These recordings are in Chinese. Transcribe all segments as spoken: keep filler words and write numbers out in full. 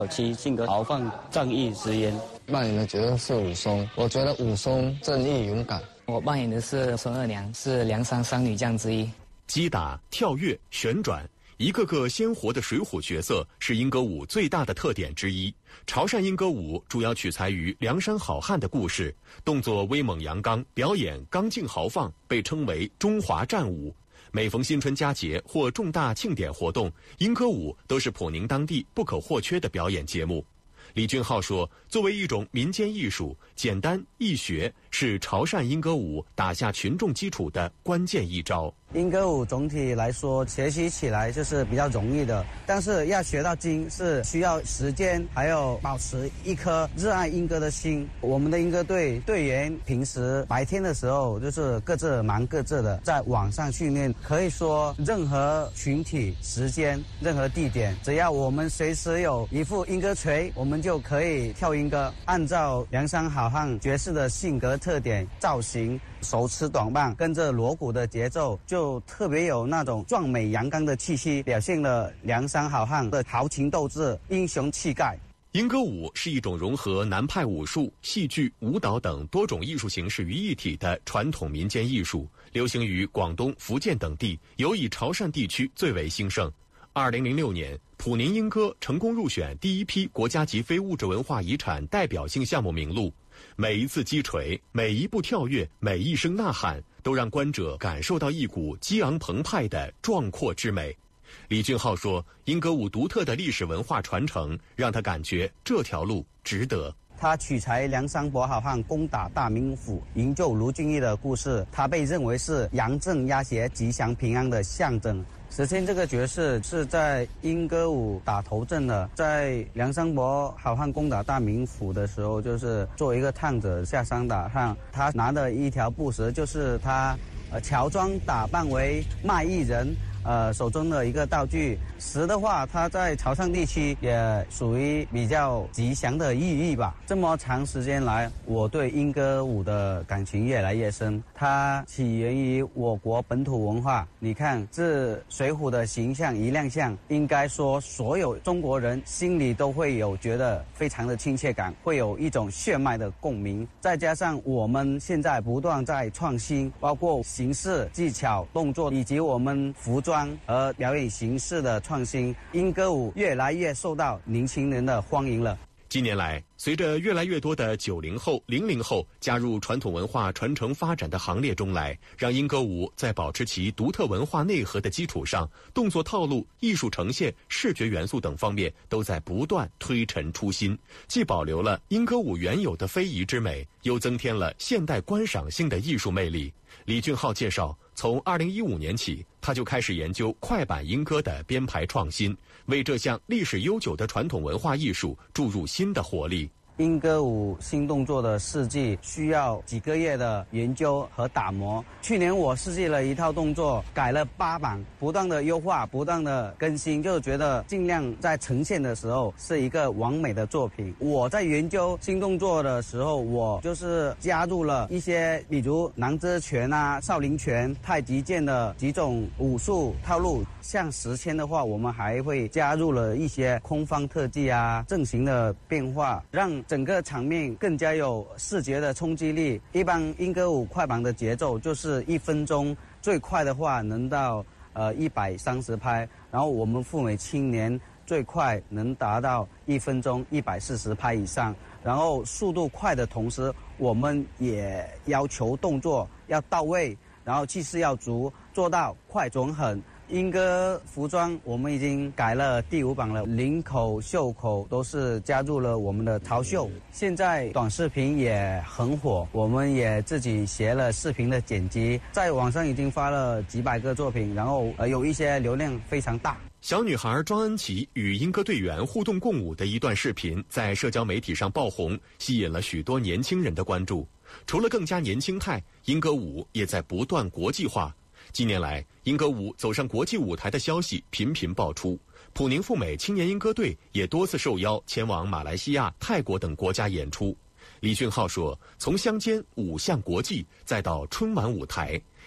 其性格豪放、仗义执言。 扮演的角色是武松，我觉得武松正义勇敢。 我扮演的是孙二娘，是梁山三女将之一。 击打、跳跃、旋转，一个个鲜活的水浒角色是英歌舞最大的特点之一。潮汕英歌舞主要取材于梁山好汉的故事，动作威猛阳刚，表演刚劲豪放，被称为中华战舞。每逢新春佳节或重大庆典活动，英歌舞都是普宁当地不可或缺的表演节目。李俊浩说，作为一种民间艺术，简单易学是潮汕英歌舞打下群众基础的关键一招。 英歌舞总体来说学习起来就是比较容易的，但是要学到精是需要时间，还有保持一颗热爱英歌的心。我们的英歌队队员平时白天的时候就是各自忙各自的，在网上训练，可以说任何群体、时间、任何地点，只要我们随时有一副英歌锤，我们就可以跳英歌。按照梁山好汉角色的性格特点、造型，手持短棒，跟着锣鼓的节奏，就特别有那种壮美阳刚的气息，表现了梁山好汉的豪情斗志、英雄气概。 英歌舞是一种融合南派武术、戏剧、舞蹈等多种艺术形式于一体的传统民间艺术，流行于广东、福建等地，尤以潮汕地区最为兴盛。二零零六年，普宁英歌成功入选第一批国家级非物质文化遗产代表性项目名录。每一次击锤，每一步跳跃，每一声呐喊，都让观者感受到一股激昂澎湃的壮阔之美。李俊浩说，英歌舞独特的历史文化传承，让他感觉这条路值得。 他取材梁山伯好汉攻打大名府、营救卢俊义的故事，他被认为是阳正压邪、吉祥平安的象征。石阡这个角色是在英歌舞打头阵的，在梁山伯好汉攻打大名府的时候，就是作为一个探子下山打探，他拿的一条布绳，就是他呃乔装打扮为卖艺人。呃，手中的一个道具石的话，它在潮汕地区也属于比较吉祥的寓意吧。这么长时间来，我对英歌舞的感情越来越深。它起源于我国本土文化。你看，这水浒的形象一亮相，应该说所有中国人心里都会有觉得非常的亲切感，会有一种血脉的共鸣。再加上我们现在不断在创新，包括形式、技巧、动作，以及我们服装和表演形式的创新，英歌舞越来越受到年轻人的欢迎了。 近年来，随着越来越多的九零后、零零后加入传统文化传承发展的行列中来，让英歌舞在保持其独特文化内核的基础上，动作套路、艺术呈现、视觉元素等方面都在不断推陈出新，既保留了英歌舞原有的非遗之美，又增添了现代观赏性的艺术魅力。李俊浩介绍，从二零一五年起，他就开始研究快板英歌的编排创新，为这项历史悠久的传统文化艺术注入新的活力。 英歌舞新动作的设计需要几个月的研究和打磨。去年我设计了一套动作，改了八版，不断的优化，不断的更新，就觉得尽量在呈现的时候是一个完美的作品。我在研究新动作的时候，我就是加入了一些，比如南遮拳啊、少林拳、太极剑的几种武术套路。像石阡的话，我们还会加入了一些空方特技啊、阵型的变化，让整个场面更加有视觉的冲击力。一般英歌舞快板的节奏就是一分钟，最快的话能到呃一百三十拍，然后我们赴美青年最快能达到一分钟一百四十拍以上。然后速度快的同时，我们也要求动作要到位，然后气势要足，做到快准狠。英歌服装我们已经改了第五版了，领口、袖口都是加入了我们的潮绣。现在短视频也很火，我们也自己学了视频的剪辑，在网上已经发了几百个作品，然后呃有一些流量非常大。 小女孩庄恩琪与英歌队员互动共舞的一段视频在社交媒体上爆红，吸引了许多年轻人的关注。除了更加年轻态，英歌舞也在不断国际化。近年来，英歌舞走上国际舞台的消息频频爆出，普宁赴美青年英歌队也多次受邀前往马来西亚、泰国等国家演出。李俊浩说，从乡间舞向国际，再到春晚舞台，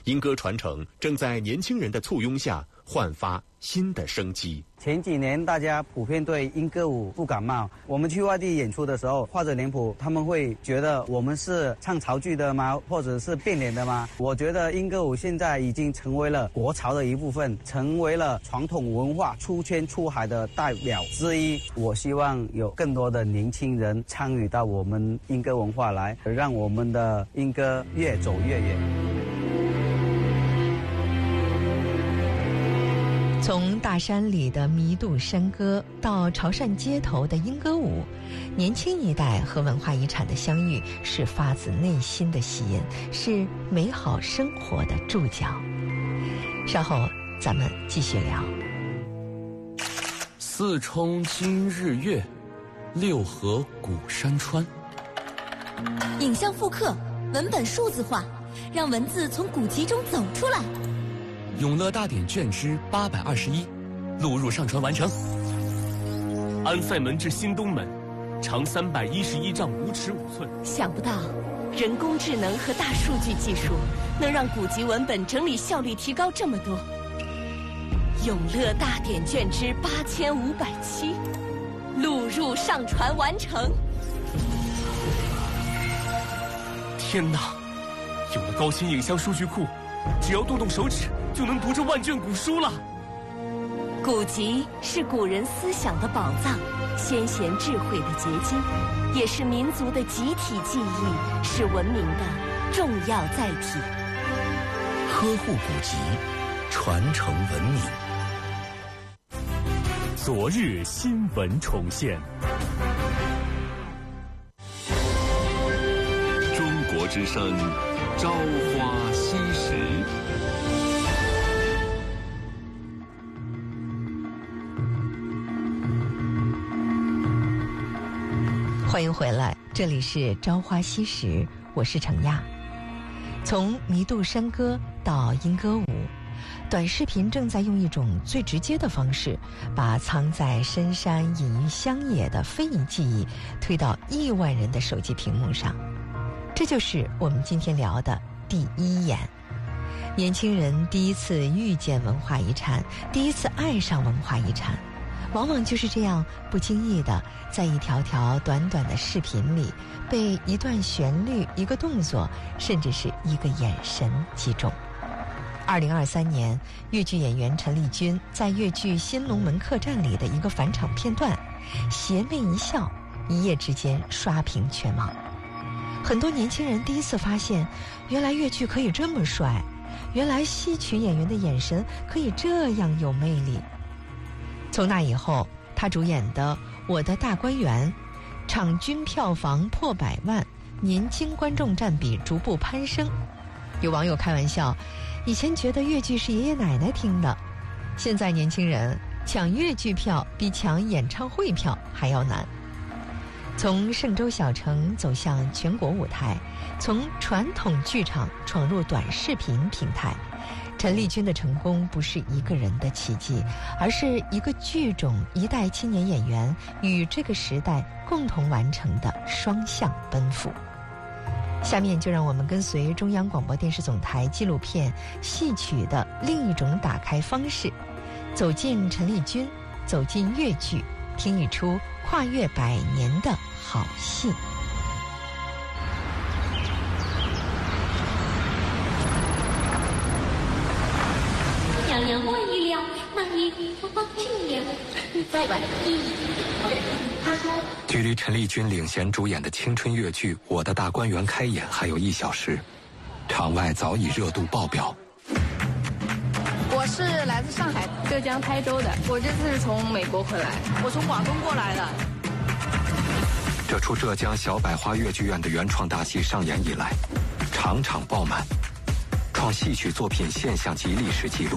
莺歌传承正在年轻人的簇拥下焕发新的生机。 前几年大家普遍对莺歌舞不感冒，我们去外地演出的时候，画着脸谱，他们会觉得我们是唱潮剧的吗？或者是变脸的吗？我觉得莺歌舞现在已经成为了国潮的一部分，成为了传统文化出圈出海的代表之一。我希望有更多的年轻人参与到我们莺歌文化来，让我们的莺歌越走越远。 从大山里的弥渡山歌到潮汕街头的莺歌舞，年轻一代和文化遗产的相遇是发自内心的吸引，是美好生活的注脚。稍后咱们继续聊。 四冲今日月，六合古山川。 影像复刻，文本数字化，让文字从古籍中走出来。 永乐大典卷之八百二十一，录入上传完成。安塞门至新东门，长三百一十一丈五尺五寸。 想不到，人工智能和大数据技术能让古籍文本整理效率提高这么多。永乐大典卷之八千五百七，录入上传完成。 天哪，有了高新影像数据库，只要动动手指就能读这万卷古书了。 古籍是古人思想的宝藏，先贤智慧的结晶，也是民族的集体记忆，是文明的重要载体。 呵护古籍，传承文明。 昨日新闻重现。 中国之声，朝花夕拾。 欢迎回来，这里是朝花夕拾，我是程亚。从弥渡山歌到莺歌舞，短视频正在用一种最直接的方式，把藏在深山隐于乡野的非遗技艺推到亿万人的手机屏幕上。这就是我们今天聊的第一眼。年轻人第一次遇见文化遗产，第一次爱上文化遗产，往往就是这样不经意的，在一条条短短的视频里，被一段旋律、一个动作，甚至是一个眼神击中。二零二三年，粤剧演员陈丽君在粤剧《新龙门客栈》里的一个返场片段，邪魅一笑，一夜之间刷屏全网。很多年轻人第一次发现，原来粤剧可以这么帅，原来戏曲演员的眼神可以这样有魅力。从那以后，他主演的《我的大观园》场均票房破百万，年轻观众占比逐步攀升。有网友开玩笑，以前觉得粤剧是爷爷奶奶听的，现在年轻人抢粤剧票比抢演唱会票还要难。从嵊州小城走向全国舞台，从传统剧场闯入短视频平台，陈丽君的成功不是一个人的奇迹，而是一个剧种、一代青年演员与这个时代共同完成的双向奔赴。下面就让我们跟随中央广播电视总台纪录片《戏曲的另一种打开方式》，走进陈丽君，走进粤剧，听一出跨越百年的好戏。 娘娘万一了，那你不放心了。再晚一，他说。 距离陈丽君领衔主演的青春粤剧《我的大观园》开演还有一小时，场外早已热度爆表。 我是来自上海、浙江台州的，我这次是从美国回来，我从广东过来的。 这出浙江小百花粤剧院的原创大戏上演以来，场场爆满，创戏曲作品现象级历史记录。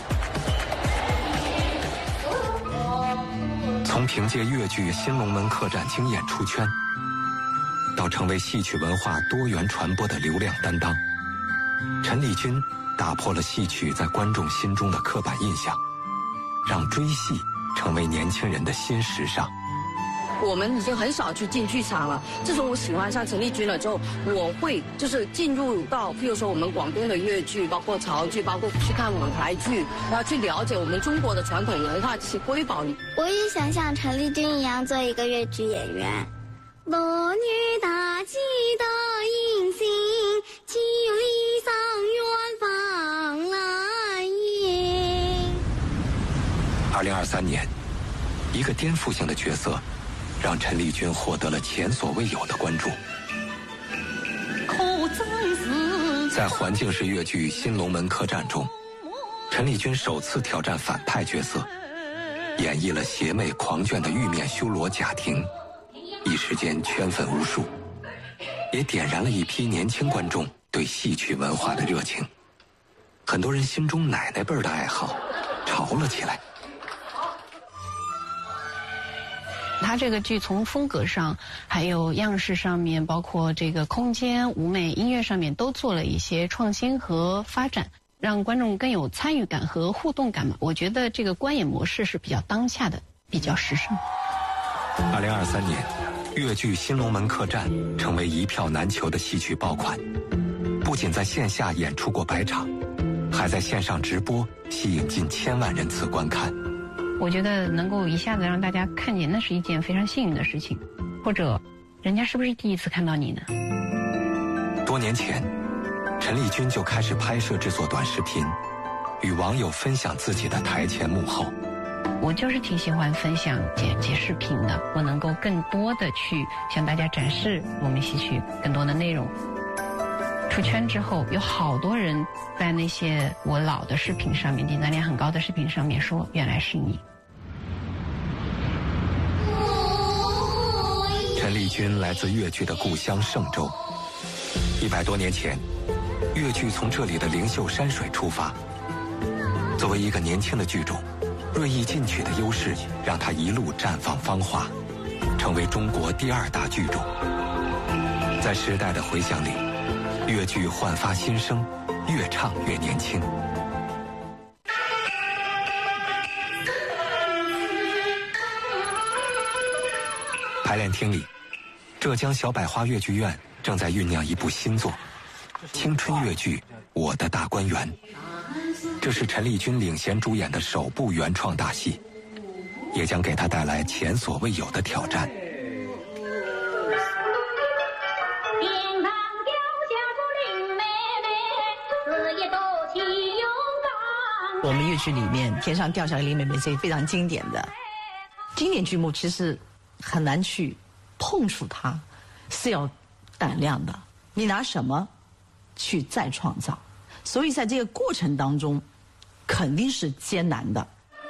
从凭借粤剧《新龙门客栈》惊艳出圈，到成为戏曲文化多元传播的流量担当，陈丽君打破了戏曲在观众心中的刻板印象，让追戏成为年轻人的新时尚。 我们已经很少去进剧场了。自从我喜欢上陈丽君了之后，我会就是进入到，譬如说我们广东的粤剧，包括潮剧，包括去看舞台剧，然后去了解我们中国的传统文化，去瑰宝里。 我也想像陈丽君一样做一个粤剧演员。落女大吉的银星，千里上远方来迎。 二零二三年，一个颠覆性的角色，让陈丽君获得了前所未有的关注。在环境式粤剧《新龙门客栈》中，陈丽君首次挑战反派角色，演绎了邪魅狂狷的玉面修罗贾婷，一时间圈粉无数，也点燃了一批年轻观众对戏曲文化的热情。很多人心中奶奶辈儿的爱好潮了起来。 它这个剧从风格上，还有样式上面，包括这个空间、舞美、音乐上面都做了一些创新和发展，让观众更有参与感和互动感嘛。我觉得这个观演模式是比较当下的，比较时尚。 二零二三年，粤剧《新龙门客栈》成为一票难求的戏曲爆款，不仅在线下演出过百场，还在线上直播，吸引近千万人次观看。 我觉得能够一下子让大家看见，那是一件非常幸运的事情。或者，人家是不是第一次看到你呢？ 多年前，陈丽君就开始拍摄制作短视频，与网友分享自己的台前幕后。 我就是挺喜欢分享剪辑视频的，我能够更多的去向大家展示我们戏曲更多的内容。出圈之后，有好多人在那些我老的视频上面，点赞量很高的视频上面说，原来是你。 陈丽君来自粤剧的故乡嵊州，一百多年前，粤剧从这里的灵秀山水出发。作为一个年轻的剧种，锐意进取的优势让它一路绽放芳华，成为中国第二大剧种。在时代的回响里，粤剧焕发新生，越唱越年轻。排练厅里，浙江小百花粤剧院正在酝酿一部新作——青春粤剧《我的大观园》。这是陈丽君领衔主演的首部原创大戏，也将给她带来前所未有的挑战。 我们粤剧里面《天上掉下来林妹妹》这非常经典的经典剧目，其实很难去碰触它，是要胆量的。你拿什么去再创造？所以在这个过程当中，肯定是艰难的。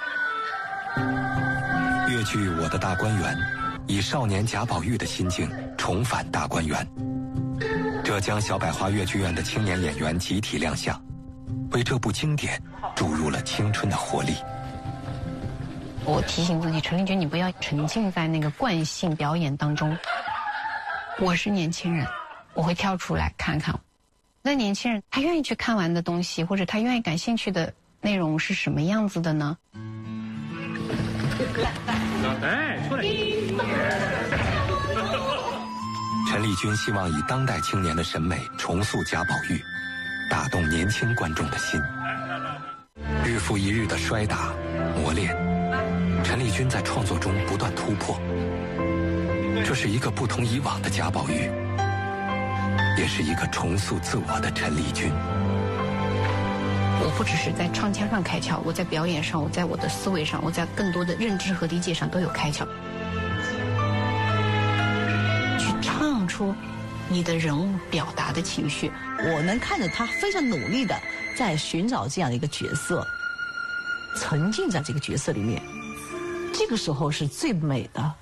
粤剧《我的大观园》以少年贾宝玉的心境重返大观园，浙江小百花粤剧院的青年演员集体亮相，为这部经典注入了青春的活力。 我提醒自己，陈丽君，你不要沉浸在那个惯性表演当中。我是年轻人，我会跳出来看看。那年轻人他愿意去看完的东西，或者他愿意感兴趣的内容是什么样子的呢？ 哎，出来！陈丽君希望以当代青年的审美重塑贾宝玉，打动年轻观众的心。日复一日的摔打磨练，陈丽君在创作中不断突破。这是一个不同以往的贾宝玉，也是一个重塑自我的陈丽君。 我不只是在唱腔上开窍，我在表演上，我在我的思维上，我在更多的认知和理解上都有开窍。去唱出你的人物表达的情绪。 我能看着他非常努力的在寻找这样的一个角色，沉浸在这个角色里面，这个时候是最美的。